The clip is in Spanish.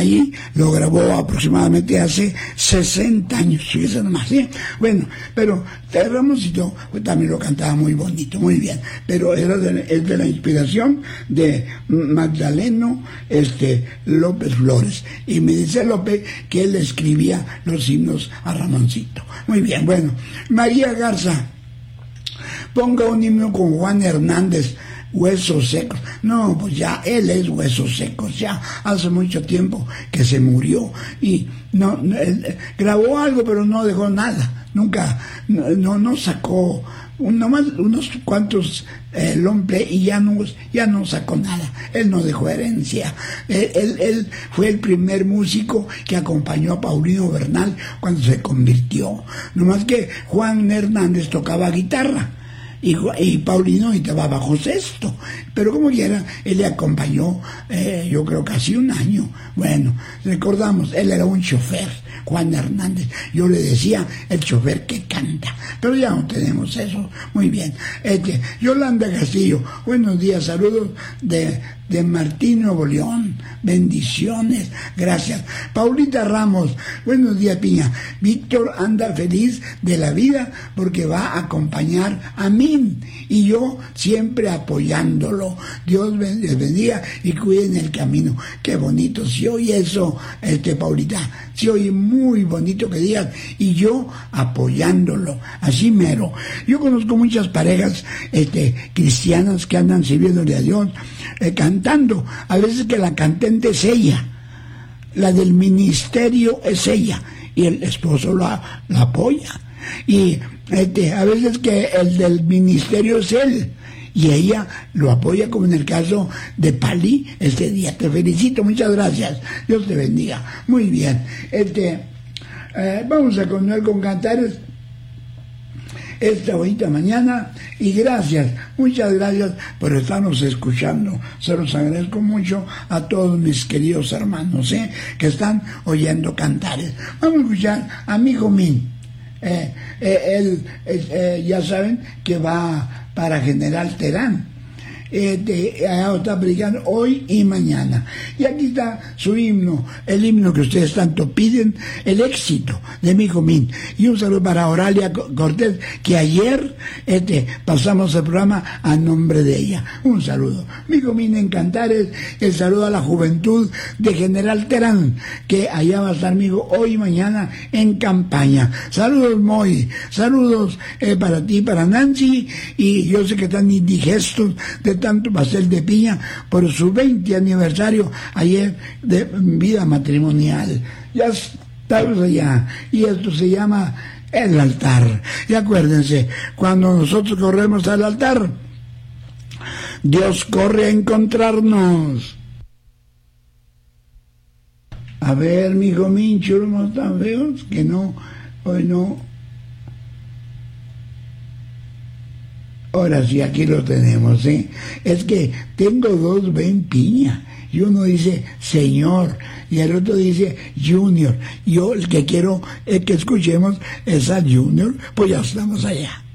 ahí lo grabó aproximadamente hace 60 años, fíjese nomás, ¿sí? Bueno, pero Ramoncito pues, también lo cantaba muy bonito, muy bien, pero es de la inspiración de Magdaleno López Flores, y me dice López que él escribía los himnos a Ramoncito. Muy bien, bueno, María Garza, ponga un himno con Juan Hernández, Huesos Secos. No, pues ya él es Huesos Secos, ya hace mucho tiempo que se murió, y no él grabó algo pero no dejó nada, nunca, no sacó nomás unos cuantos long play, y ya no sacó nada. Él no dejó herencia. Él fue el primer músico que acompañó a Paulino Bernal cuando se convirtió. Nomás que Juan Hernández tocaba guitarra y Paulino estaba bajo sexto, pero como quiera él le acompañó, yo creo casi un año. Bueno, recordamos, él era un chofer, Juan Hernández. Yo le decía el chofer que canta, pero ya no tenemos eso. Muy bien. Yolanda Castillo, buenos días, saludos de Martín, Nuevo León, bendiciones, gracias. Paulita Ramos, buenos días, Piña. Víctor anda feliz de la vida porque va a acompañar a mí, y yo siempre apoyándolo. Dios les bendiga y cuiden el camino. Qué bonito, si oye eso, Paulita, si oye muy bonito que digas, y yo apoyándolo, así mero. Yo conozco muchas parejas cristianas que andan sirviéndole a Dios, cantando. A veces que la cantante es ella, la del ministerio es ella, y el esposo la apoya. Y a veces que el del ministerio es él, y ella lo apoya, como en el caso de Pali este día. Te felicito, muchas gracias, Dios te bendiga. Muy bien, vamos a continuar con cantares esta bonita mañana, y gracias, muchas gracias por estarnos escuchando. Se los agradezco mucho a todos mis queridos hermanos que están oyendo cantares. Vamos a escuchar a mi hijo Min. Él ya saben que va para General Terán. Está predicando hoy y mañana, y aquí está su himno, el himno que ustedes tanto piden, el éxito de mi hijo Min. Y un saludo para Oralia Cortés, que ayer pasamos el programa a nombre de ella. Un saludo, mi hijo Min en Cantares. El saludo a la juventud de General Terán, que allá va a estar mi hijo hoy y mañana en campaña. Saludos, Moy, saludos para ti, para Nancy, y yo sé que están indigestos de tanto pastel de piña por su 20 aniversario ayer de vida matrimonial. Ya estamos allá, y esto se llama el altar. Y acuérdense, cuando nosotros corremos al altar, Dios corre a encontrarnos. A ver, mi hijo Mincho, no tan feos que no, hoy no. Ahora sí, aquí lo tenemos, Es que tengo dos Ben Piña, y uno dice señor, y el otro dice Junior. Yo el que quiero que escuchemos es a Junior, pues ya estamos allá.